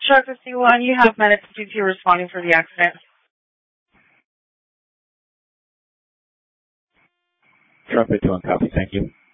Truck 51, you have minutes due to responding for the accident. Truck 51, copy. Thank you.